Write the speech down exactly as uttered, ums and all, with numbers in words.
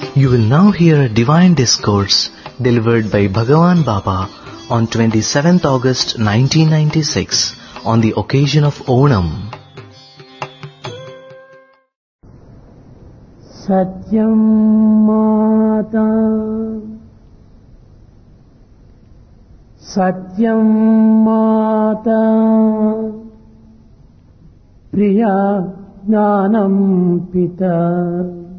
You will now hear a divine discourse delivered by Bhagavan Baba on twenty-seventh August nineteen ninety-six on the occasion of Onam. Satyam Mata Satyam Mata Priya Jnanam Pita